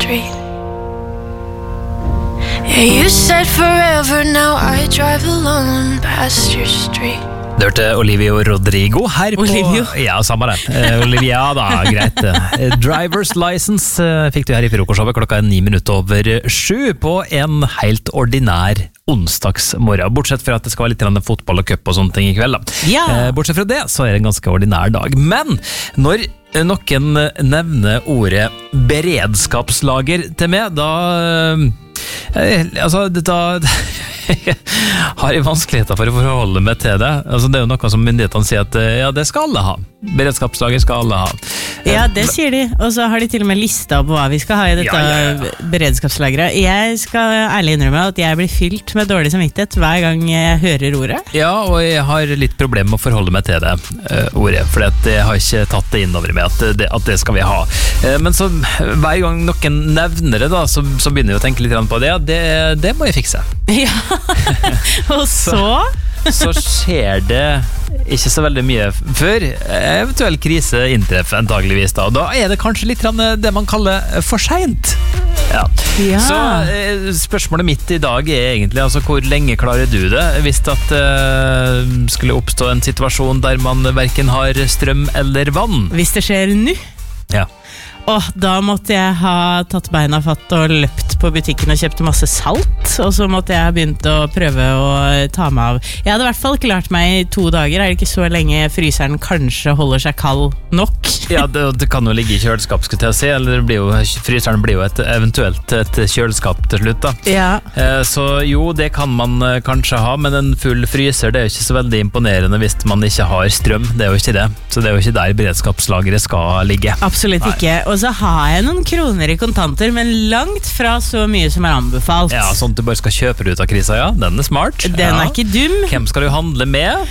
street. Yeah, you said forever, now I drive alone past your street. Du hørte Olivia Rodrigo her på... Olivia? Ja, samme det. Olivia da, greit. Driver's License fikk du her i frokostshowet klokka 7:09 på en helt ordinær onsdagsmorgen. Bortsett fra at det skal være litt fotball og cup og sånne ting i kveld. Da. Ja. Bortsett fra det, så er det en ganske ordinær dag. Men når noen nevner ordet beredskapslager til meg, da har jeg vanskeligheter for å forholde meg til det. Altså, det er jo noe som myndighetene sier at ja, det skal alle ha. Beredskapslager skal alle ha. Ja, det sier de. Og så har de til og med lista på hva vi skal ha i dette beredskapslageret. Jeg skal ærlig innrømme at jeg blir fylt med dårlig samvittighet hver gang jeg hører ordet. Ja, og jeg har litt problem med å forholde meg til det ordet, for jeg har ikke tatt det inn over meg at det skal vi ha. Men så hver gang noen nevner det da, så begynner jeg å tenke litt på det. Det må jeg fikse. Ja, og så skjer det ikke så veldig mye før eventuell krise inntreffer antageligvis da, og da er det kanskje litt det man kaller for sent. Ja. Så spørsmålet mitt i dag er egentlig altså, hvor lenge klarer du det hvis at skulle oppstå en situasjon der man hverken har strøm eller vann? Hvis det skjer nå? Ja. Da måtte jeg ha tatt beina fatt og løpt på butikken og kjøpt masse salt, og så måtte jeg ha begynt å prøve å ta meg av. Jeg hadde i hvert fall klart meg i 2 dager, er det ikke så lenge fryseren kanskje holder seg kald nok? Ja, det kan jo ligge i kjøleskap, skulle jeg si, eller fryseren blir jo eventuelt et kjøleskap til slutt da. Ja. Så jo, det kan man kanskje ha, men en full fryser, det er jo ikke så veldig imponerende hvis man ikke har strøm, det er jo ikke det. Så det er jo ikke der beredskapslageret skal ligge. Absolutt ikke, og så har jeg noen kroner i kontanter, men langt fra så mye som er anbefalt. Ja, sånn at du bare skal kjøpe det ut av krisa, ja. Den er smart. Den er ikke dum. Hvem skal du handle med?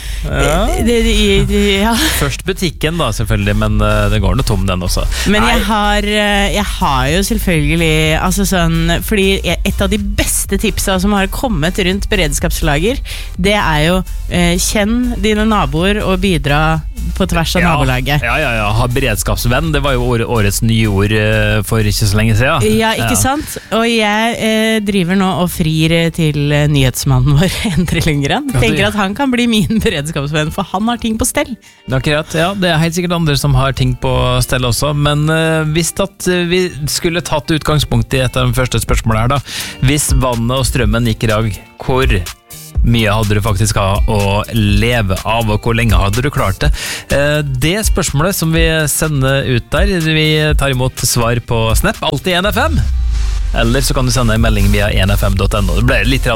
Ja. Først butikken da, selvfølgelig, men det går noe tom den også. Men jeg har jo selvfølgelig, altså sånn, fordi et av de beste tipsa som har kommet rundt beredskapslager, det er jo kjenn dine naboer og bidra på tvers av nabolaget. Ja, ha beredskapsvenn, det var jo årets nyord for ikke så lenge siden. Ja, ikke sant? Og jeg driver nå og frir til nyhetsmannen vår, Endre Lundgren. Tenker at han kan bli min beredskapsvenn, for han har ting på stell. Akkurat, ja, det er helt sikkert andre som har ting på stell også, men hvis at vi skulle tatt utgangspunkt i et av de første spørsmålene her da, hvis vannet og strømmen gikk i dag, hvor mye hadde du faktisk å leve av, og hvor lenge hadde du klart det? Det spørsmålet som vi sender ut der, vi tar imot svar på Snap, alltid 1FM. Eller så kan du sende en melding via 1fm.no. Det ble litt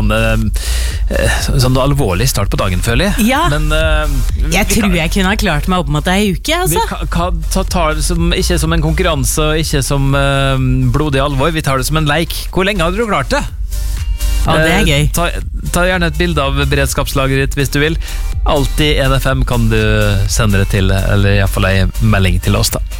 sånn alvorlig start på dagen, føler jeg. Ja, men, jeg tror jeg kunne ha klart meg opp mot ei uke, altså. Vi tar det ikke som en konkurranse, og ikke som blodig alvor. Vi tar det som en leik. Hvor lenge hadde du klart det? Ja, det er gøy. Ta gjerne et bilde av beredskapslageret ditt hvis du vil. Alltid 1FM kan du sende det til, eller i hvert fall en melding til oss da.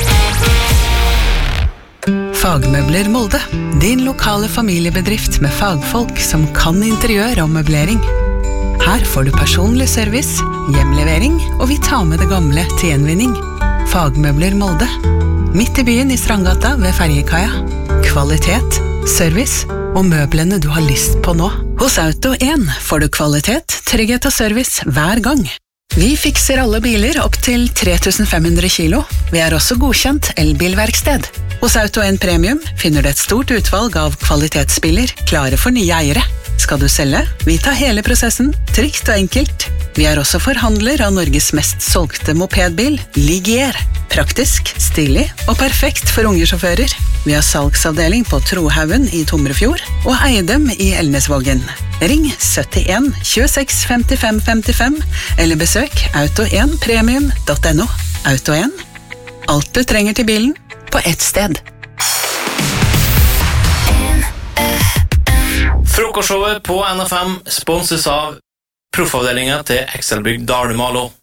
Fagmøbler Molde, din lokale familiebedrift med fagfolk som kan interiør og møblering. Her får du personlig service, hjemlevering, og vi tar med det gamle til gjenvinning. Fagmøbler Molde, midt i byen i Strandgata ved Ferjekaia. Kvalitet, service og møblene du har lyst på nå. Hos Auto 1 får du kvalitet, trygghet og service hver gang. Vi fikser alle biler opp til 3500 kilo. Vi er også godkjent elbilverksted. Hos Auto 1 Premium finner du et stort utvalg av kvalitetsbiler klare for nye eiere. Skal du selge? Vi tar hele prosessen, trygt og enkelt. Vi er også forhandler av Norges mest solgte mopedbil, Ligier. Praktisk, stilig og perfekt for unge sjåfører. Vi har salgsavdeling på Trohaugen i Tomrefjord og Eidem i Elnesvågen. Ring 71 26 55 55 eller besøk auto1premium.no. Auto 1. Alt du trenger til bilen på ett sted. Frokostshowet på NFM sponses av proffavdelingen til Excelbygg Dale Malo.